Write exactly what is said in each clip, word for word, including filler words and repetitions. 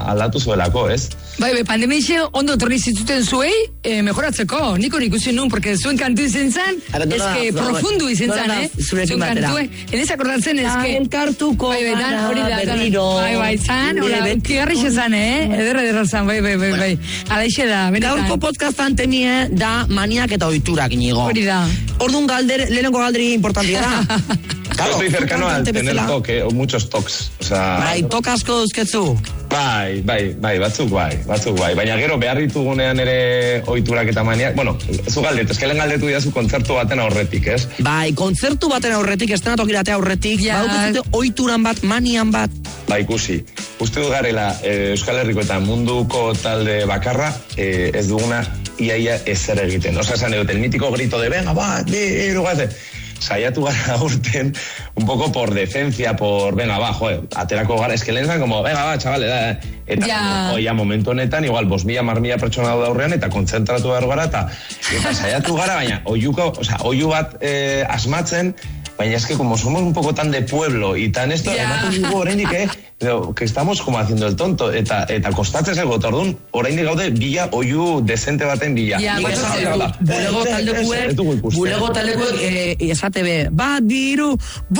aldatu zuelako, ez? Bai, bai, pandemixe ondo torri zitzuten zuei, eh, mejoratzeko. Nik hori ikusi nun, porque zuen kantu izen zan, ez que profundu izen zan, eh? Zuen kantu, en ez akordatzen, ez que... Elkartuko gara, berriro. Bai, bai, zan, hola, kigarrixe zan, eh? Ederra, ederra zan, bai, bai, bai, bai. Alaixe da, benetan. Gaurko podcastan temie da maniak eta oiturak, Inigo. Hori da. Orduan galder, lehenengo galderi importantia da. Claro, estoy cercano al tener toque, o muchos toks. O sea, bai, tok asko duzketzu. Bai, bai, bai, batzuk bai, batzuk bai. Baina gero behar ditugunean ere ohiturak eta maniak. Bueno, zu galdetu, eskelen galdetu diazu kontzertu baten aurretik, ez? Bai, kontzertu baten aurretik, estenatokiratea aurretik, ja. Badukatzute ohituran bat, manian bat. Ba, ikusi. Uste du garela eh, Euskal Herriko eta munduko talde bakarra eh, ez duguna iaia ezer egiten. Osa, esan edut, el mítico grito de venga, bat, bi, irugate. Saiatu gara urten, un poco por decencia, por, venga, va, joder, aterako gara, es que lehen zan, como, venga, va, chavale, da, eta, ja. Oia, momentu honetan, igual, bos mila, mar mila pertsona da aurrean, eta kontzentratu behar gara, eta, eta saiatu gara, baina, oiuko, o sea, oiu bat eh, asmatzen, baina es que como somos un poco tan de pueblo, y tan esto, yeah. Ematen dugu oraindik, eh, pero que estamos como haciendo el tonto, eta, eta kostatzen zego, tordun, oraindik gaude, bila, oiu decente baten bila. Ja, bulego taldekuek, bulego taldekuek, esate be, bat diru,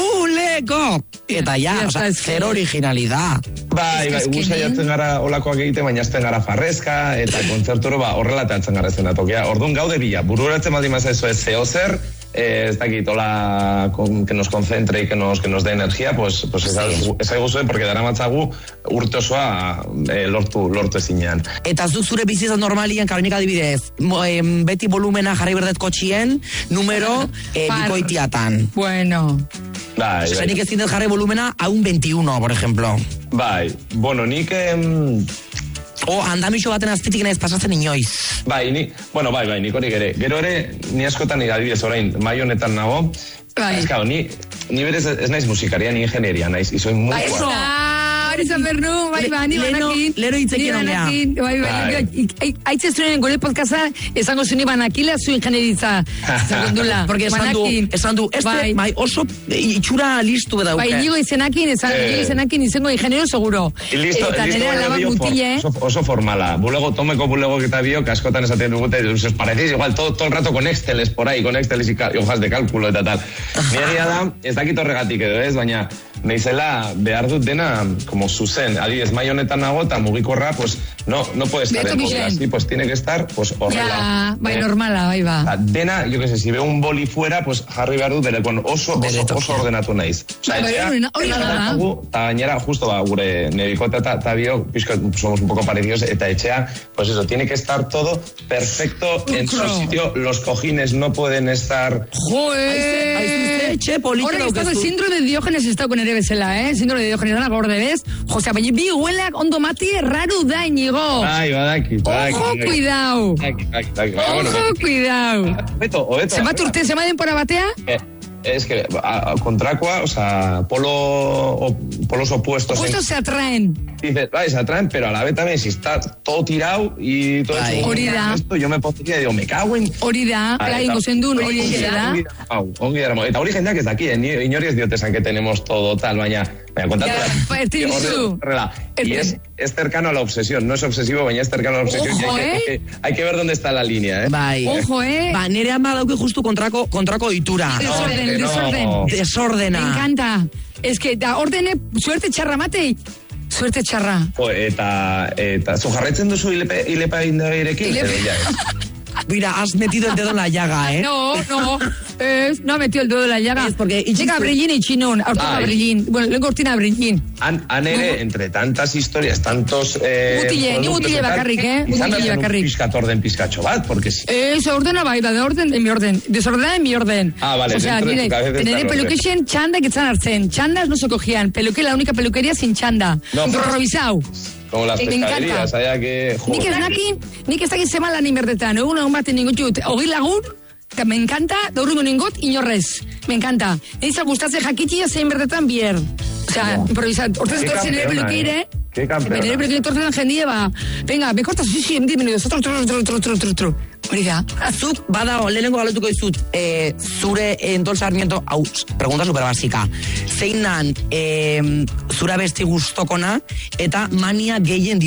bulego! Eta ja, o sea, zer originalidad. Bai, bai, gu saiatzen gara olakoak egite, baina azten gara farrezka, eta kontzerturo, ba, horrela teatzen gara zenatokia. Orduan gaude bila, bururatzen baldin mazaizue zeo zer, Eh, ez dakit, hola, con, que nos concentre y que nos, que nos dé energía, pues, pues sí. Ez aigu zuen, porque dara matzagu urte osoa eh, lortu, lortu ezinean. Eta zuk zure bizizan normalien, kabenik adibidez, mo, eh, beti volumena jarri berdet kotxien, numero eh, bikoitiatan. Bueno. Bai, bai. Zenik ezin dut jarri volumena a un veintiuno, por ejemplo. Bai, bueno, nik... Eh, O andamixo baten azpitik nahiz pasatzen inoiz. Bai, ni, bueno, bai, bai, nik hori gere. Gero ere, ni askotan nire adibidez orain, mai honetan nago. Bai. Ezkau, ni, ni berez ez naiz musikaria, ni ingenieria naiz, y soy muy bai, eso! Hori zan bernu, bai, bai, ni banakin. Lero hitzekin ondea. Bai, bai, aitzez zuen gure podcasta, esango zuen banakila, zu ingenieritza. Zagundula. Porque esan du, esan du, este, bai, oso itxura listu beda uke. Bai, nigo izenakin, nigo izenakin izango ingeniero seguro. Listo, listo, oso formala. Bulego, tomeko bulego eta bio, que askotan esaten dugute, os parecéis igual todo, todo el rato con Exceles por ahí, con Exceles y hojas de cálculo eta tal. Niegia da, ez dakit horregatik edo ez, baina neizela behar dut dena como zuzen, adibidez, mai honetan nago eta mugikorra, pues no, no puede estar en boca así, pues tiene que estar, pues horrela. Ya, bai, eh, normala, bai, ba. Dena, yo que sé, si veo un boli fuera, pues jarri behar dut bere, con oso, oso, oso ordenatu naiz. Osa, etxea, eta gainera, justo ba, gure nebikota eta bio, somos un poco parecidos, eta etxea, pues eso, tiene que estar todo perfecto en su sitio, los cojines no pueden estar... Joder! Etxe, polito daukazu. Horre, estado síndrome de Diógenes estau con ere bezala, eh? Síndrome de Diógenes, dana gorde bez. Josea, baina bi huelak ondo mati raru da, Inigo. Ai, badaki, badaki. Ojo, cuidao. Ojo, cuidao. Obeto, obeto. Zenbat urte, zenbat denpora batea? Eh. Es que a, a, contracua, o sea, polo, o, polos opuestos. Opuestos en, se atraen. Dices, vale, se atraen, pero a la vez también, si está todo tirado y todo ay, eso. Esto, yo me pondría y digo, me cago en. Hori da, la ingozen du, hori da. Ongi da, eta hori jendeak ez daki, eh, inori ez diotesan que tenemos todo tal, baina, baina kontatu. Ya, y es, es cercano a la obsesión, no es obsesivo, baina es cercano a la obsesión. Ojo, y hay, eh? que, hay, que, hay que ver dónde está la línea, eh. Bai. Ojo, eh. Ba, nere ama dauke justu kontrako, kontrako itura. Desorden, no, desorden. No. Desordena. Me encanta. Es que da ordene, suerte txarra matei. Suerte txarra. O, eta, eta, zu jarraitzen duzu ilepa, ilepa indagirekin? Mira, has metido el dedo en la llaga, ¿eh? No, no, es, no ha metido el dedo en la llaga. Es porque... Llega Brillín y Chinón, Hortina Brillín. Bueno, le cortina Brillín. Han, han ere, no. Entre tantas historias, tantos... Eh, Mutile, ni mutile bakarrik, eh? Mutile bakarrik. Pizkat orden pizkatxo bat, porque... Si... Eso, ordena bai, da, de orden, en mi orden. Desordena en mi orden. Ah, vale. O sea, nire, nire peluquexen txanda que etzan hartzen. Txandas no se cogían. Peluque, la única peluquería sin chanda. No, improvisau. Como las pescaderías, allá que... Nik ez nakin, nik ez dakit zeman lan inberdetan. Egun egun baten ningut jut, hogei lagun, que me encanta, daurrengo ningut, inorrez. Me encanta. Eiza gustatzen jakitia zein berdetan bier. O sea, no. Improvisat. Hortez etortzen ere peluqueire, Qué campeona. Nere peluqueire etortzen jendie, ba, venga, me cortas, sí, sí, en diez minutos, otro, otro, otro, otro, otro, otro, otro. Hori da. Zuk, bada, lehenengo galetuko dizut, eh, zure Entol Sarmiento, hau, pregunta superbasika, zein nan, eh, zura besti gustokona, eta mania gehien